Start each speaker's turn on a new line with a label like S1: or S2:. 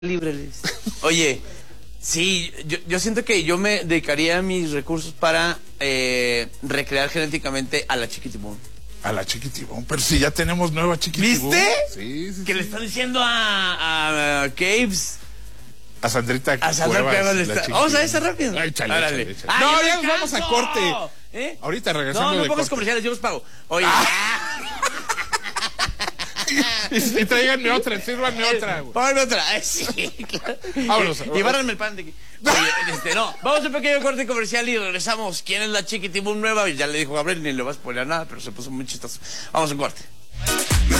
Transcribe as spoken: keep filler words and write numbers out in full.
S1: libre. Oye, sí, yo, yo siento que yo me dedicaría mis recursos para eh, recrear genéticamente a la Chiquitibum.
S2: A la Chiquitibum, pero si ya tenemos nueva Chiquitibum.
S1: ¿Viste?
S2: Sí, sí,
S1: que
S2: sí.
S1: le están diciendo a, a, a Caves.
S2: A Sandrita
S1: A Sandra
S2: Cuevas,
S1: Cuevas le
S2: la
S1: está... Vamos a esa rápido.
S2: Ay, chale,
S1: Árale.
S2: chale, chale.
S1: Ay,
S2: No,
S1: yo
S2: ya
S1: me
S2: nos vamos a
S1: canso.
S2: corte.
S1: ¿Eh?
S2: Ahorita regresando
S1: No, no
S2: de
S1: pongas
S2: corte.
S1: comerciales, yo los pago. Oye,
S2: Y, y tráiganme otra, sírvanme otra. güey.
S1: pónganme otra. Eh, sí, claro.
S2: Vámonos.
S1: Y, y bárranme el pan de aquí. Oye, este, no, vamos a un pequeño corte comercial y regresamos. ¿Quién es la Chiquitibum nueva? Y ya le dijo Gabriel, ni le vas a spoiler nada, pero se puso muy chistoso. Vamos a un corte.